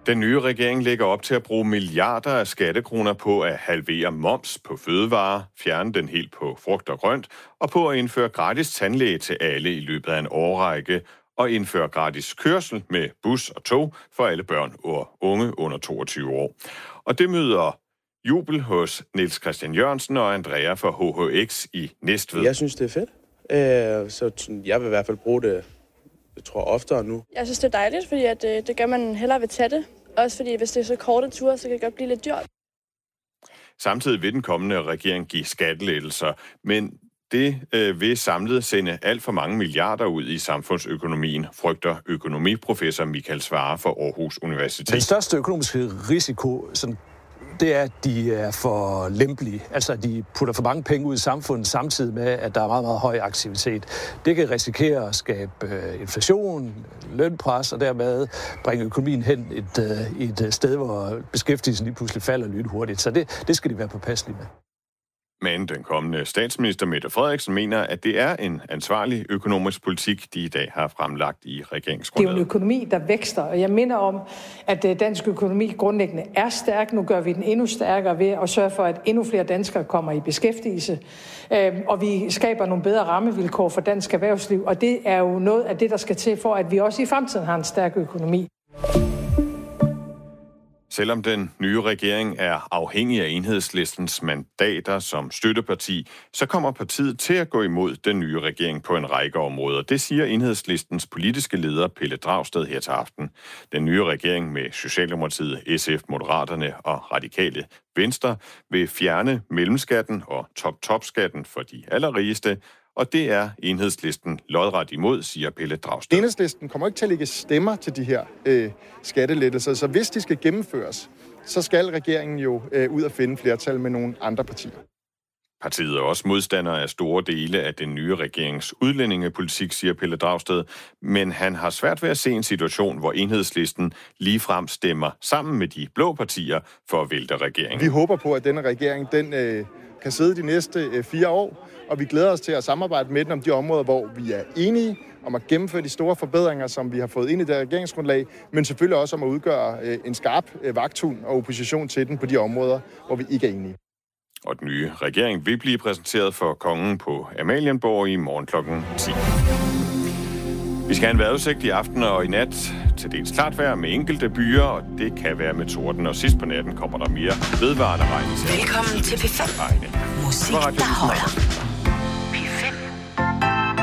Den nye regering lægger op til at bruge milliarder af skattekroner på at halvere moms på fødevarer, fjerne den helt på frugt og grønt, og på at indføre gratis tandlæge til alle i løbet af en årrække, og indføre gratis kørsel med bus og tog for alle børn og unge under 22 år. Og det møder jubel hos Niels Christian Jørgensen og Andrea fra HHX i Næstved. Jeg synes, det er fedt. Så jeg vil i hvert fald bruge det, jeg tror, oftere nu. Jeg synes, det er dejligt, fordi at, det gør, man hellere vil tage det. Også fordi, hvis det er så korte ture, så kan det godt blive lidt dyrt. Samtidig vil den kommende regering give skattelettelser, men det vil samlet sende alt for mange milliarder ud i samfundsøkonomien, frygter økonomiprofessor Michael Svare fra Aarhus Universitet. Den største økonomiske risiko, det er, at de er for lempelige. Altså, at de putter for mange penge ud i samfundet, samtidig med, at der er meget, meget høj aktivitet. Det kan risikere at skabe inflation, lønpres, og dermed bringe økonomien hen et sted, hvor beskæftigelsen lige pludselig falder lynhurtigt. Så det skal de være påpasselige med. Men den kommende statsminister Mette Frederiksen mener, at det er en ansvarlig økonomisk politik, de i dag har fremlagt i regeringsgrundlaget. Det er jo en økonomi, der vækster, og jeg minder om, at dansk økonomi grundlæggende er stærk. Nu gør vi den endnu stærkere ved at sørge for, at endnu flere danskere kommer i beskæftigelse, og vi skaber nogle bedre rammevilkår for dansk erhvervsliv, og det er jo noget af det, der skal til for, at vi også i fremtiden har en stærk økonomi. Selvom den nye regering er afhængig af Enhedslistens mandater som støtteparti, så kommer partiet til at gå imod den nye regering på en række områder. Det siger Enhedslistens politiske leder Pelle Dragsted her til aften. Den nye regering med Socialdemokratiet, SF, Moderaterne og Radikale Venstre vil fjerne mellemskatten og top-top-skatten for de allerrigeste, og det er Enhedslisten lodret imod, siger Pelle Dragsted. Enhedslisten kommer ikke til at lægge stemmer til de her skattelettelser, så hvis de skal gennemføres, så skal regeringen jo ud og finde flertal med nogle andre partier. Partiet er også modstander af store dele af den nye regerings udlændingepolitik, siger Pelle Dragsted, men han har svært ved at se en situation, hvor Enhedslisten ligefrem stemmer sammen med de blå partier for at vælte regeringen. Vi håber på, at denne regering kan sidde de næste 4 år, og vi glæder os til at samarbejde med den om de områder, hvor vi er enige om at gennemføre de store forbedringer, som vi har fået ind i det regeringsgrundlag, men selvfølgelig også om at udgøre en skarp vagthund og opposition til den på de områder, hvor vi ikke er enige. Og den nye regering vil blive præsenteret for kongen på Amalienborg i morgen kl. 10. Vi skal have en vejrudsigt i aften og i nat. Til dels klart vejr med enkelte byer, og det kan være med torden. Og sidst på natten kommer der mere vedvarende regn. Velkommen til P5. Musik, der holder.